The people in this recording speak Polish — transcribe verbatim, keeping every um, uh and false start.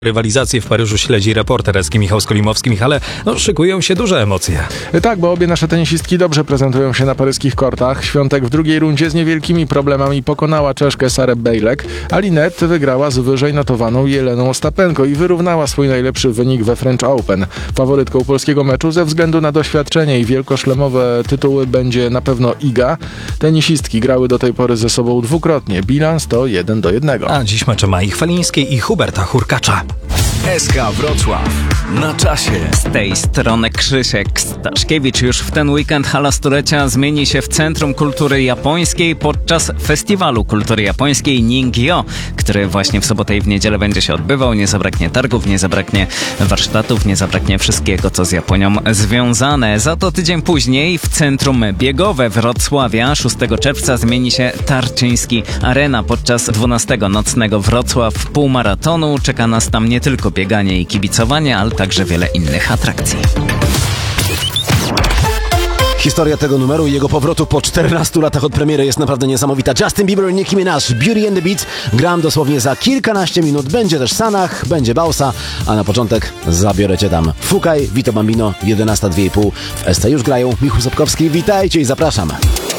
Rywalizację w Paryżu śledzi reporter eski Michał Skolimowski. Michale, no, szykują się duże emocje. Tak, bo obie nasze tenisistki dobrze prezentują się na paryskich kortach. Świątek w drugiej rundzie z niewielkimi problemami pokonała Czeszkę Sarę Bejlek, a Linette wygrała z wyżej notowaną Jeleną Ostapenko i wyrównała swój najlepszy wynik we French Open. Faworytką polskiego meczu ze względu na doświadczenie i wielkoszlemowe tytuły będzie na pewno Iga. Tenisistki grały do tej pory ze sobą dwukrotnie. Bilans to jeden do jednego. A dziś mecze Mai Chwalińskiej i Huberta Hurkacza. S K Wrocław na czasie. Z tej strony Krzysiek Staszkiewicz. Już w ten weekend hala stulecia zmieni się w Centrum Kultury Japońskiej podczas Festiwalu Kultury Japońskiej Ningyo, który właśnie w sobotę i w niedzielę będzie się odbywał. Nie zabraknie targów, nie zabraknie warsztatów, nie zabraknie wszystkiego, co z Japonią związane. Za to tydzień później w Centrum Biegowe Wrocławia szóstego czerwca zmieni się Tarczyński Arena. Podczas dwunastego nocnego Wrocław półmaratonu czeka nas tam nie tylko bieganie i kibicowanie, ale także wiele innych atrakcji. Historia tego numeru i jego powrotu po czternastu latach od premiery jest naprawdę niesamowita. Justin Bieber, Nicki Minaj, Beauty and the Beat. Gram dosłownie za kilkanaście minut. Będzie też Sanach, będzie Bausa, a na początek zabiorę cię tam. Fukaj, Vito Bambino, jedenasta dwie i pół. W S C już grają. Michał Sapkowski, witajcie i zapraszam.